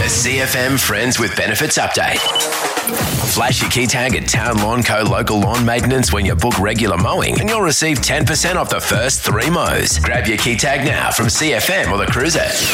The CFM Friends with Benefits Update. Flash your key tag at Town Lawn Co. Local Lawn Maintenance when you book regular mowing and you'll receive 10% off the first 3 mows. Grab your key tag now from CFM or the Cruiser.